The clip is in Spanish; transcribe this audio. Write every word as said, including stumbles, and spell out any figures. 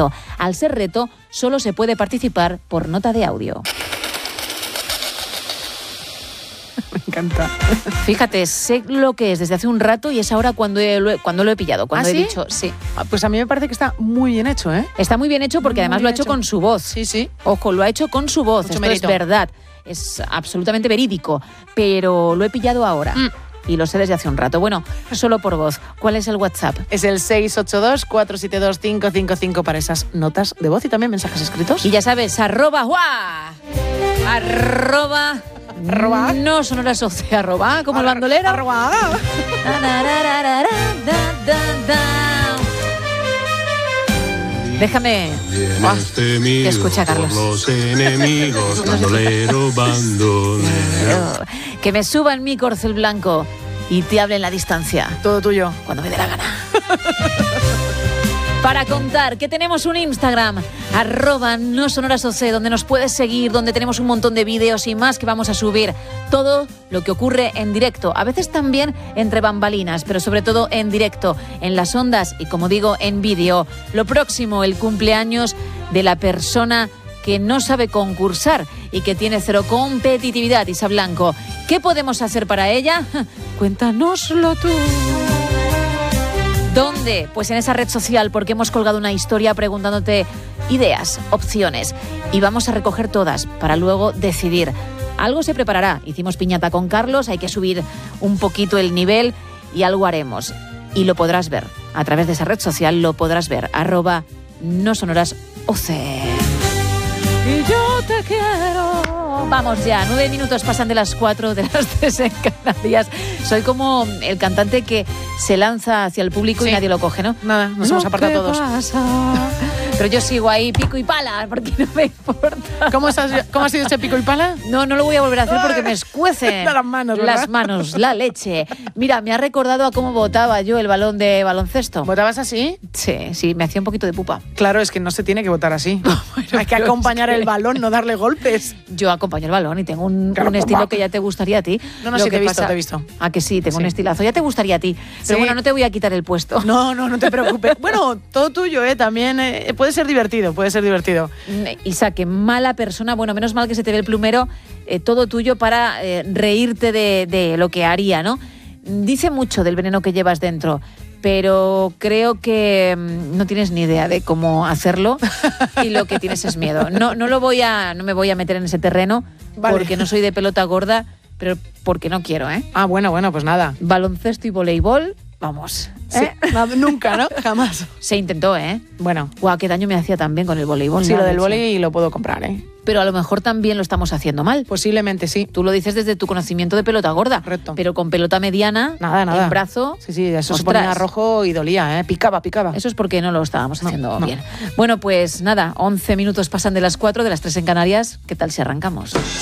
reto. Al ser reto, solo se puede participar por nota de audio. Me encanta. Fíjate, sé lo que es desde hace un rato y es ahora cuando, he, lo, he, cuando lo he pillado, cuando ¿Ah, he sí? dicho sí. Ah, pues a mí me parece que está muy bien hecho, ¿eh? Está muy bien hecho porque Muy además bien lo ha hecho, hecho con su voz. Sí, sí. Ojo, lo ha hecho con su voz, Mucho esto mérito. es verdad. Es absolutamente verídico, pero lo he pillado ahora. Mm. Y lo sé desde hace un rato. Bueno, solo por voz. ¿Cuál es el WhatsApp? Es el seis ocho dos, cuatro siete dos, cinco cinco cinco para esas notas de voz y también mensajes escritos. Y ya sabes, arroba, ¡guau! Arroba, arroba. No sonoras oce, arroba, como el bandolero. Arroba. Déjame oh, que escuche a Carlos. Los enemigos, bandolero, bandolero. Que me suba en mi corcel blanco y te hable en la distancia. Todo tuyo. Cuando me dé la gana. Para contar que tenemos un Instagram, arroba no sonoras oce, donde nos puedes seguir, donde tenemos un montón de vídeos y más que vamos a subir. Todo lo que ocurre en directo, a veces también entre bambalinas, pero sobre todo en directo, en las ondas y, como digo, en vídeo. Lo próximo, el cumpleaños de la persona que no sabe concursar y que tiene cero competitividad, Isa Blanco. ¿Qué podemos hacer para ella? Cuéntanoslo tú. ¿Dónde? Pues en esa red social, porque hemos colgado una historia preguntándote ideas, opciones, y vamos a recoger todas para luego decidir. Algo se preparará. Hicimos piñata con Carlos, hay que subir un poquito el nivel y algo haremos. Y lo podrás ver. A través de esa red social lo podrás ver. Arroba no sonoras oce. Y yo te quiero. Vamos ya, nueve minutos pasan de las cuatro, de las tres en Canarias. Soy como el cantante que se lanza hacia el público sí. y nadie lo coge, ¿no? Nada, nos hemos apartado todos. Pasa. Pero yo sigo ahí pico y pala, porque no me importa. ¿Cómo, estás, ¿Cómo ha sido ese pico y pala? No, no lo voy a volver a hacer porque me escuecen las manos, ¿verdad? Las manos, la leche. Mira, me ha recordado a cómo botaba yo el balón de baloncesto. ¿Botabas así? Sí, sí, me hacía un poquito de pupa. Claro, es que no se tiene que botar así. Bueno, hay que acompañar es que... el balón, no darle golpes. Yo acompaño el balón y tengo un, claro, un estilo que ya te gustaría a ti. No, no, Lo sí, que te he visto, pasa... te he visto. Ah, que sí, tengo sí. un estilazo. Ya te gustaría a ti. Pero sí. bueno, no te voy a quitar el puesto. No, no, no te preocupes. Bueno, todo tuyo, ¿eh? También eh, puede ser divertido, puede ser divertido. Isa, qué mala persona. Bueno, menos mal que se te ve el plumero. Eh, todo tuyo para eh, reírte de, de lo que haría, ¿no? Dice mucho del veneno que llevas dentro, pero creo que mmm, no tienes ni idea de cómo hacerlo y lo que tienes es miedo. No, no lo voy a, no me voy a meter en ese terreno vale. porque no soy de pelota gorda, pero porque no quiero, ¿eh? Ah, bueno, bueno, pues nada. Baloncesto y voleibol, vamos. ¿Eh? Sí, nunca, ¿no? Jamás. Se intentó, ¿eh? Bueno. Guau, qué daño me hacía también con el voleibol. Sí, lo del voleibol lo puedo comprar, ¿eh? Pero a lo mejor también lo estamos haciendo mal. Posiblemente sí. Tú lo dices desde tu conocimiento de pelota gorda. Correcto. Pero con pelota mediana, nada, nada. en brazo... Sí, sí, eso ostras. se ponía rojo y dolía, ¿eh? Picaba, picaba. Eso es porque no lo estábamos haciendo no, no. bien. Bueno, pues nada, once minutos pasan de las cuatro, de las tres en Canarias. ¿Qué tal si arrancamos?